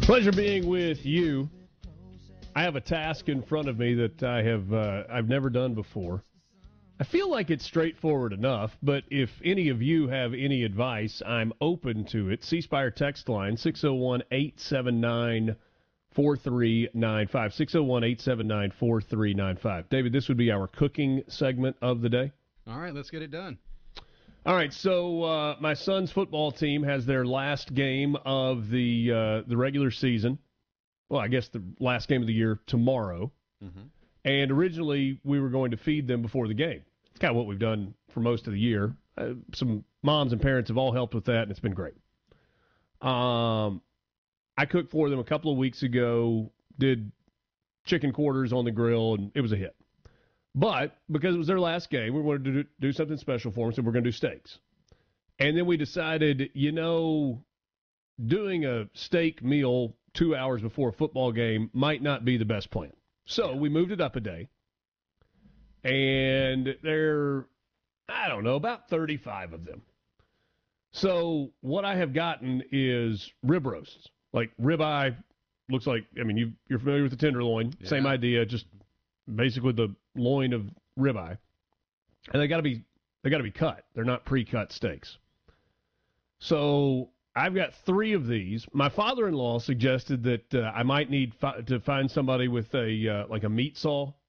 Pleasure being with you. I have a task in front of me that I've never done before. I feel like it's straightforward enough, but if any of you have any advice, I'm open to it. C Spire text line 601-879-4395. 601-879-4395. David, this would be our cooking segment of the day. All right, let's get it done. All right, so my son's football team has their last game of the regular season. Well, I guess the last game of the year tomorrow. Mm-hmm. And originally we were going to feed them before the game. It's kind of what we've done for most of the year. Some moms and parents have all helped with that, and it's been great. I cooked for them a couple of weeks ago, did chicken quarters on the grill, and it was a hit. But because it was their last game, we wanted to do something special for them, so we're going to do steaks. And then we decided, doing a steak meal 2 hours before a football game might not be the best plan. So we moved it up a day. And there are, about 35 of them. So what I have gotten is rib roasts. Like ribeye looks like, you're familiar with the tenderloin. Yeah. Same idea, just basically the loin of ribeye. And they got to be cut. They're not pre-cut steaks. So I've got 3 of these. My father-in-law suggested that I might need to find somebody with a meat saw